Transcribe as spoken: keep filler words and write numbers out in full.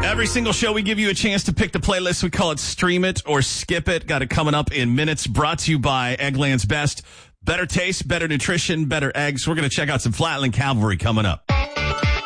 Every single show, we give you a chance to pick the playlist. We call it Stream It or Skip It. Got it coming up in minutes. Brought to you by Eggland's Best. Better taste, better nutrition, better eggs. We're going to check out some Flatland Cavalry coming up.